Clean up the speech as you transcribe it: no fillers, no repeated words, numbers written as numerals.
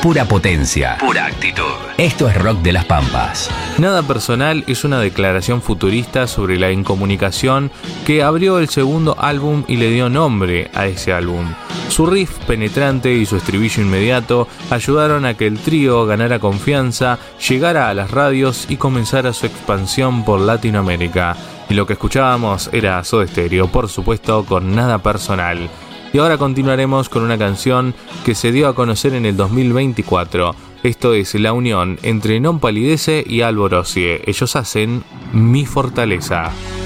pura potencia, pura actitud. Esto es Rock de las Pampas. Nada Personal es una declaración futurista sobre la incomunicación que abrió el segundo álbum y le dio nombre a ese álbum. Su riff penetrante y su estribillo inmediato ayudaron a que el trío ganara confianza, llegara a las radios y comenzara su expansión por Latinoamérica. Y lo que escuchábamos era Soda Stereo, por supuesto, con Nada Personal. Y ahora continuaremos con una canción que se dio a conocer en el 2024. Esto es la unión entre Non Palidece y Alborosie. Ellos hacen Mi Fortaleza.